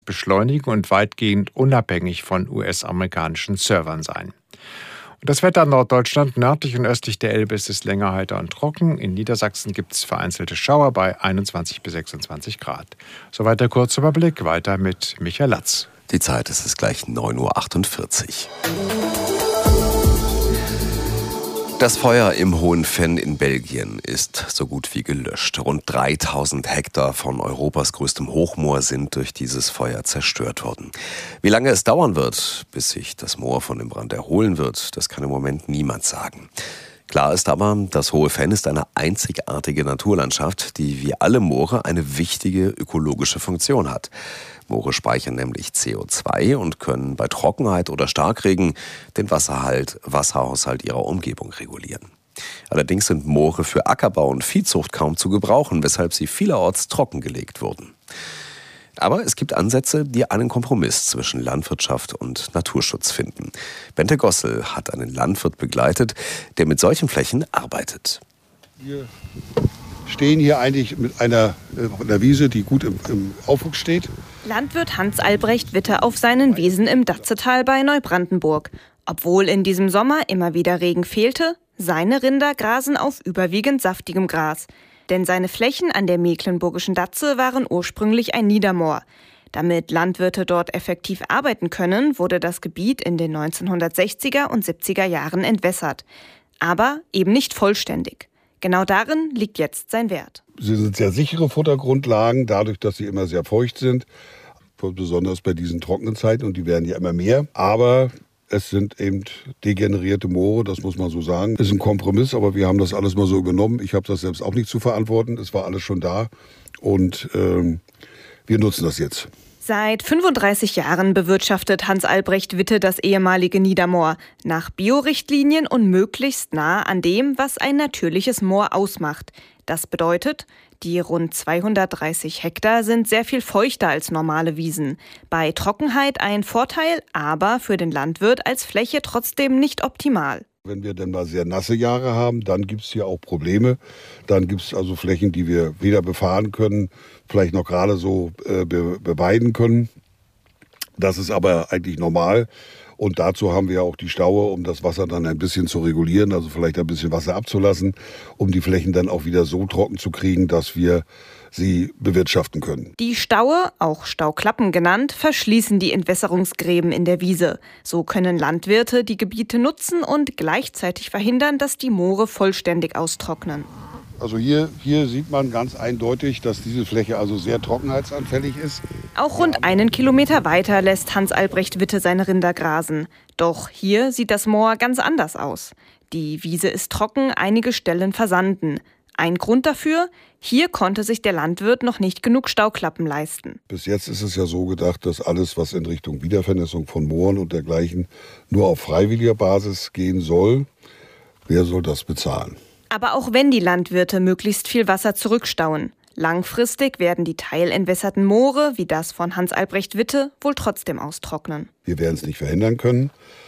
beschleunigen und weitgehend unabhängig von US-amerikanischen Servern sein. Und das Wetter in Norddeutschland, nördlich und östlich der Elbe ist es länger heiter und trocken. In Niedersachsen gibt es vereinzelte Schauer bei 21 bis 26 Grad. Soweit der kurze Überblick. Weiter mit Michael Latz. Die Zeit ist es gleich 9:48 Uhr. Das Feuer im Hohenfenn in Belgien ist so gut wie gelöscht. Rund 3000 Hektar von Europas größtem Hochmoor sind durch dieses Feuer zerstört worden. Wie lange es dauern wird, bis sich das Moor von dem Brand erholen wird, das kann im Moment niemand sagen. Klar ist aber, das Hohe-Fenn ist eine einzigartige Naturlandschaft, die wie alle Moore eine wichtige ökologische Funktion hat. Moore speichern nämlich CO2 und können bei Trockenheit oder Starkregen den Wasserhaushalt ihrer Umgebung regulieren. Allerdings sind Moore für Ackerbau und Viehzucht kaum zu gebrauchen, weshalb sie vielerorts trockengelegt wurden. Aber es gibt Ansätze, die einen Kompromiss zwischen Landwirtschaft und Naturschutz finden. Bente Gossel hat einen Landwirt begleitet, der mit solchen Flächen arbeitet. Wir stehen hier eigentlich mit einer Wiese, die gut im Aufwuchs steht. Landwirt Hans Albrecht Witte auf seinen Wiesen im Datzetal bei Neubrandenburg. Obwohl in diesem Sommer immer wieder Regen fehlte, seine Rinder grasen auf überwiegend saftigem Gras. Denn seine Flächen an der mecklenburgischen Datze waren ursprünglich ein Niedermoor. Damit Landwirte dort effektiv arbeiten können, wurde das Gebiet in den 1960er und 70er Jahren entwässert. Aber eben nicht vollständig. Genau darin liegt jetzt sein Wert. Sie sind sehr sichere Futtergrundlagen, dadurch, dass sie immer sehr feucht sind. Besonders bei diesen trockenen Zeiten, und die werden ja immer mehr. Aber es sind eben degenerierte Moore, das muss man so sagen. Es ist ein Kompromiss, aber wir haben das alles mal so übernommen. Ich habe das selbst auch nicht zu verantworten. Es war alles schon da und wir nutzen das jetzt. Seit 35 Jahren bewirtschaftet Hans Albrecht Witte das ehemalige Niedermoor nach Biorichtlinien und möglichst nah an dem, was ein natürliches Moor ausmacht. Das bedeutet, die rund 230 Hektar sind sehr viel feuchter als normale Wiesen. Bei Trockenheit ein Vorteil, aber für den Landwirt als Fläche trotzdem nicht optimal. Wenn wir dann mal sehr nasse Jahre haben, dann gibt es hier auch Probleme. Dann gibt es also Flächen, die wir weder befahren können, vielleicht noch gerade so beweiden können. Das ist aber eigentlich normal. Und dazu haben wir auch die Staue, um das Wasser dann ein bisschen zu regulieren, also vielleicht ein bisschen Wasser abzulassen, um die Flächen dann auch wieder so trocken zu kriegen, dass wir sie bewirtschaften können. Die Staue, auch Stauklappen genannt, verschließen die Entwässerungsgräben in der Wiese. So können Landwirte die Gebiete nutzen und gleichzeitig verhindern, dass die Moore vollständig austrocknen. Also hier sieht man ganz eindeutig, dass diese Fläche also sehr trockenheitsanfällig ist. Auch rund 1 Kilometer weiter lässt Hans Albrecht Witte seine Rinder grasen. Doch hier sieht das Moor ganz anders aus. Die Wiese ist trocken, einige Stellen versanden. Ein Grund dafür: hier konnte sich der Landwirt noch nicht genug Stauklappen leisten. Bis jetzt ist es ja so gedacht, dass alles, was in Richtung Wiedervernässung von Mooren und dergleichen nur auf freiwilliger Basis gehen soll. Wer soll das bezahlen? Aber auch wenn die Landwirte möglichst viel Wasser zurückstauen, langfristig werden die teilentwässerten Moore, wie das von Hans Albrecht Witte, wohl trotzdem austrocknen. Wir werden es nicht verhindern können,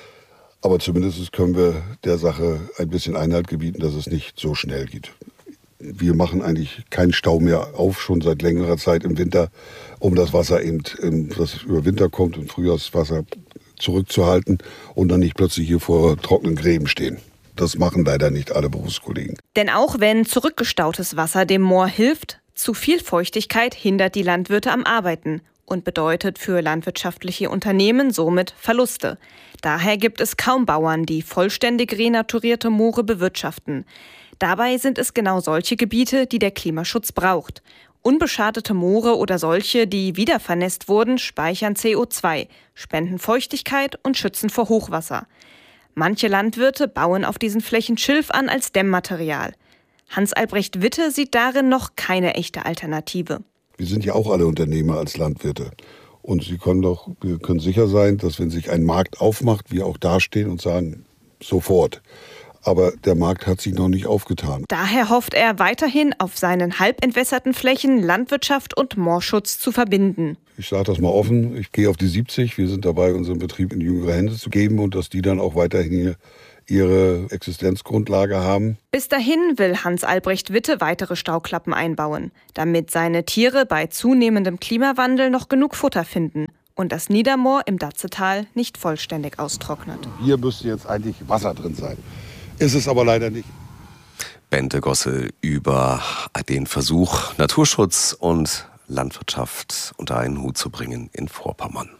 aber zumindest können wir der Sache ein bisschen Einhalt gebieten, dass es nicht so schnell geht. Wir machen eigentlich keinen Stau mehr auf, schon seit längerer Zeit im Winter, um das Wasser eben, das über Winter kommt, im Frühjahrswasser zurückzuhalten und dann nicht plötzlich hier vor trockenen Gräben stehen. Das machen leider nicht alle Berufskollegen. Denn auch wenn zurückgestautes Wasser dem Moor hilft, zu viel Feuchtigkeit hindert die Landwirte am Arbeiten und bedeutet für landwirtschaftliche Unternehmen somit Verluste. Daher gibt es kaum Bauern, die vollständig renaturierte Moore bewirtschaften. Dabei sind es genau solche Gebiete, die der Klimaschutz braucht. Unbeschadete Moore oder solche, die wiedervernässt wurden, speichern CO2, spenden Feuchtigkeit und schützen vor Hochwasser. Manche Landwirte bauen auf diesen Flächen Schilf an als Dämmmaterial. Hans Albrecht Witte sieht darin noch keine echte Alternative. Wir sind ja auch alle Unternehmer als Landwirte. Und wir können sicher sein, dass wenn sich ein Markt aufmacht, wir auch dastehen und sagen, sofort. Aber der Markt hat sich noch nicht aufgetan. Daher hofft er weiterhin, auf seinen halbentwässerten Flächen Landwirtschaft und Moorschutz zu verbinden. Ich sage das mal offen, ich gehe auf die 70. Wir sind dabei, unseren Betrieb in jüngere Hände zu geben und dass die dann auch weiterhin hier ihre Existenzgrundlage haben. Bis dahin will Hans Albrecht Witte weitere Stauklappen einbauen, damit seine Tiere bei zunehmendem Klimawandel noch genug Futter finden und das Niedermoor im Datzetal nicht vollständig austrocknet. Hier müsste jetzt eigentlich Wasser drin sein. Ist es aber leider nicht. Bente Gosse über den Versuch, Naturschutz und Landwirtschaft unter einen Hut zu bringen in Vorpommern.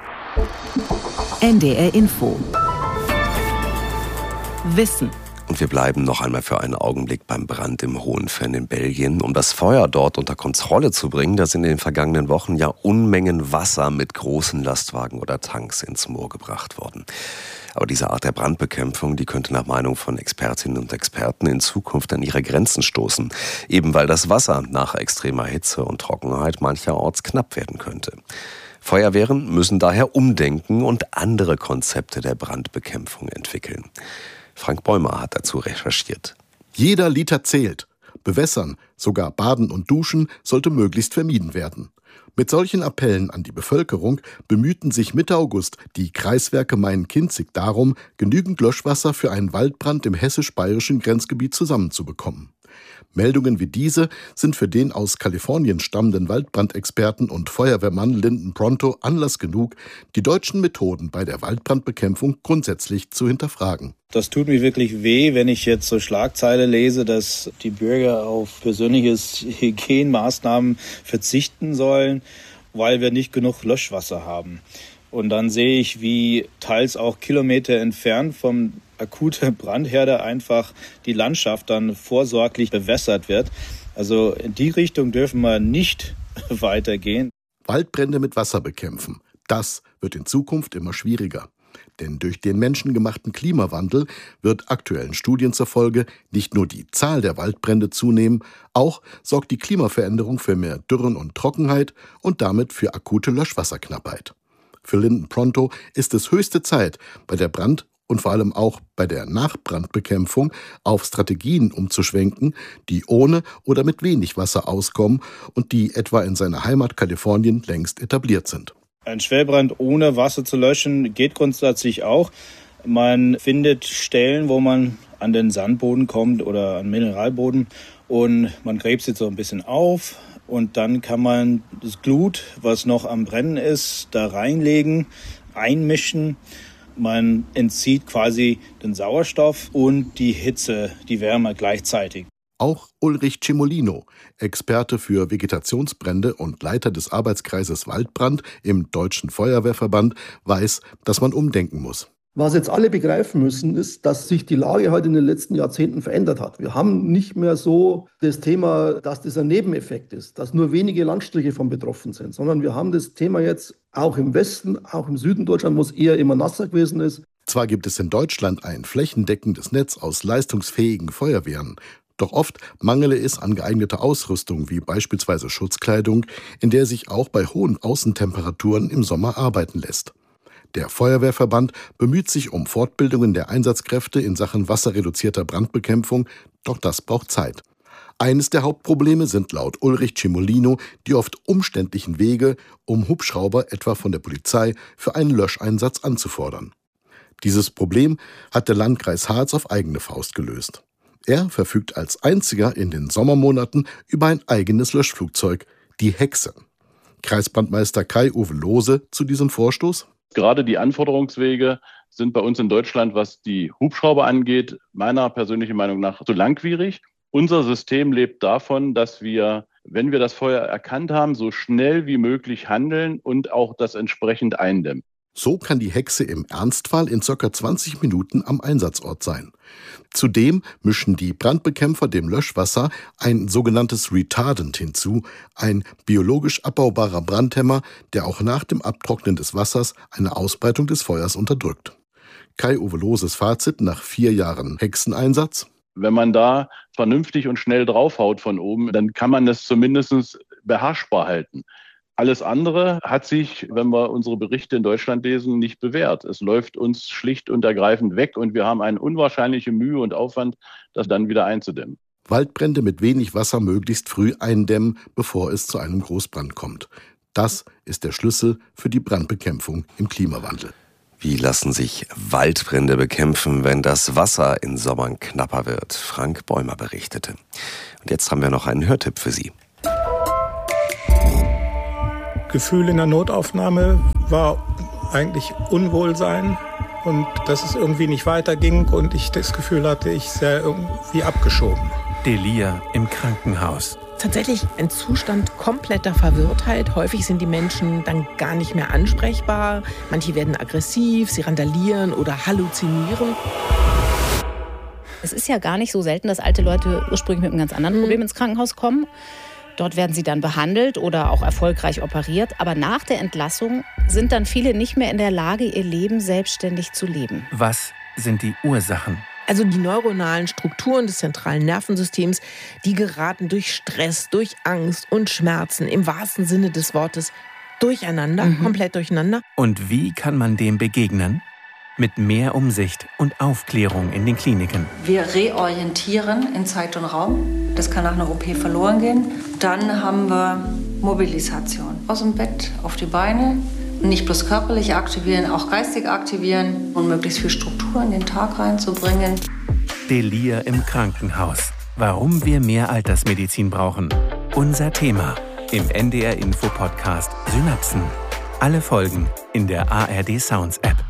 NDR Info. Wissen. Und wir bleiben noch einmal für einen Augenblick beim Brand im Hohenfenn in Belgien. Um das Feuer dort unter Kontrolle zu bringen, da sind in den vergangenen Wochen ja Unmengen Wasser mit großen Lastwagen oder Tanks ins Moor gebracht worden. Aber diese Art der Brandbekämpfung, die könnte nach Meinung von Expertinnen und Experten in Zukunft an ihre Grenzen stoßen. Eben weil das Wasser nach extremer Hitze und Trockenheit mancherorts knapp werden könnte. Feuerwehren müssen daher umdenken und andere Konzepte der Brandbekämpfung entwickeln. Frank Bäumer hat dazu recherchiert. Jeder Liter zählt. Bewässern, sogar Baden und Duschen, sollte möglichst vermieden werden. Mit solchen Appellen an die Bevölkerung bemühten sich Mitte August die Kreiswerke Main-Kinzig darum, genügend Löschwasser für einen Waldbrand im hessisch-bayerischen Grenzgebiet zusammenzubekommen. Meldungen wie diese sind für den aus Kalifornien stammenden Waldbrandexperten und Feuerwehrmann Lyndon Pronto Anlass genug, die deutschen Methoden bei der Waldbrandbekämpfung grundsätzlich zu hinterfragen. Das tut mir wirklich weh, wenn ich jetzt so Schlagzeile lese, dass die Bürger auf persönliches Hygienemaßnahmen verzichten sollen, weil wir nicht genug Löschwasser haben. Und dann sehe ich, wie teils auch Kilometer entfernt vom akuten Brandherde einfach die Landschaft dann vorsorglich bewässert wird. Also in die Richtung dürfen wir nicht weitergehen. Waldbrände mit Wasser bekämpfen, das wird in Zukunft immer schwieriger. Denn durch den menschengemachten Klimawandel wird aktuellen Studien zufolge nicht nur die Zahl der Waldbrände zunehmen, auch sorgt die Klimaveränderung für mehr Dürren und Trockenheit und damit für akute Löschwasserknappheit. Für Lyndon Pronto ist es höchste Zeit, bei der Brand- und vor allem auch bei der Nachbrandbekämpfung auf Strategien umzuschwenken, die ohne oder mit wenig Wasser auskommen und die etwa in seiner Heimat Kalifornien längst etabliert sind. Ein Schwelbrand ohne Wasser zu löschen geht grundsätzlich auch. Man findet Stellen, wo man an den Sandboden kommt oder an Mineralboden und man gräbt sie so ein bisschen auf. Und dann kann man das Glut, was noch am Brennen ist, da reinlegen, einmischen. Man entzieht quasi den Sauerstoff und die Hitze, die Wärme gleichzeitig. Auch Ulrich Cimolino, Experte für Vegetationsbrände und Leiter des Arbeitskreises Waldbrand im Deutschen Feuerwehrverband, weiß, dass man umdenken muss. Was jetzt alle begreifen müssen, ist, dass sich die Lage halt in den letzten Jahrzehnten verändert hat. Wir haben nicht mehr so das Thema, dass das ein Nebeneffekt ist, dass nur wenige Landstriche von betroffen sind, sondern wir haben das Thema jetzt auch im Westen, auch im Süden Deutschland, wo es eher immer nasser gewesen ist. Zwar gibt es in Deutschland ein flächendeckendes Netz aus leistungsfähigen Feuerwehren, doch oft mangele es an geeigneter Ausrüstung, wie beispielsweise Schutzkleidung, in der sich auch bei hohen Außentemperaturen im Sommer arbeiten lässt. Der Feuerwehrverband bemüht sich um Fortbildungen der Einsatzkräfte in Sachen wasserreduzierter Brandbekämpfung, doch das braucht Zeit. Eines der Hauptprobleme sind laut Ulrich Cimolino die oft umständlichen Wege, um Hubschrauber etwa von der Polizei für einen Löscheinsatz anzufordern. Dieses Problem hat der Landkreis Harz auf eigene Faust gelöst. Er verfügt als einziger in den Sommermonaten über ein eigenes Löschflugzeug, die Hexe. Kreisbrandmeister Kai-Uwe Lohse zu diesem Vorstoß: Gerade die Anforderungswege sind bei uns in Deutschland, was die Hubschrauber angeht, meiner persönlichen Meinung nach zu langwierig. Unser System lebt davon, dass wir, wenn wir das Feuer erkannt haben, so schnell wie möglich handeln und auch das entsprechend eindämmen. So kann die Hexe im Ernstfall in ca. 20 Minuten am Einsatzort sein. Zudem mischen die Brandbekämpfer dem Löschwasser ein sogenanntes Retardant hinzu, ein biologisch abbaubarer Brandhemmer, der auch nach dem Abtrocknen des Wassers eine Ausbreitung des Feuers unterdrückt. Kai-Uwe Lohses Fazit nach 4 Jahren Hexeneinsatz: Wenn man da vernünftig und schnell draufhaut von oben, dann kann man das zumindest beherrschbar halten. Alles andere hat sich, wenn wir unsere Berichte in Deutschland lesen, nicht bewährt. Es läuft uns schlicht und ergreifend weg und wir haben eine unwahrscheinliche Mühe und Aufwand, das dann wieder einzudämmen. Waldbrände mit wenig Wasser möglichst früh eindämmen, bevor es zu einem Großbrand kommt. Das ist der Schlüssel für die Brandbekämpfung im Klimawandel. Wie lassen sich Waldbrände bekämpfen, wenn das Wasser in Sommern knapper wird? Frank Bäumer berichtete. Und jetzt haben wir noch einen Hörtipp für Sie. Gefühl in der Notaufnahme war eigentlich Unwohlsein und dass es irgendwie nicht weiterging und ich das Gefühl hatte, ich sei irgendwie abgeschoben. Delir im Krankenhaus. Tatsächlich ein Zustand kompletter Verwirrtheit. Häufig sind die Menschen dann gar nicht mehr ansprechbar. Manche werden aggressiv, sie randalieren oder halluzinieren. Es ist ja gar nicht so selten, dass alte Leute ursprünglich mit einem ganz anderen Problem ins Krankenhaus kommen. Dort werden sie dann behandelt oder auch erfolgreich operiert. Aber nach der Entlassung sind dann viele nicht mehr in der Lage, ihr Leben selbstständig zu leben. Was sind die Ursachen? Also die neuronalen Strukturen des zentralen Nervensystems, die geraten durch Stress, durch Angst und Schmerzen im wahrsten Sinne des Wortes durcheinander, komplett durcheinander. Und wie kann man dem begegnen? Mit mehr Umsicht und Aufklärung in den Kliniken. Wir reorientieren in Zeit und Raum. Das kann nach einer OP verloren gehen. Dann haben wir Mobilisation. Aus dem Bett auf die Beine. Nicht bloß körperlich aktivieren, auch geistig aktivieren und möglichst viel Struktur in den Tag reinzubringen. Delir im Krankenhaus. Warum wir mehr Altersmedizin brauchen. Unser Thema im NDR Info Podcast Synapsen. Alle Folgen in der ARD Sounds App.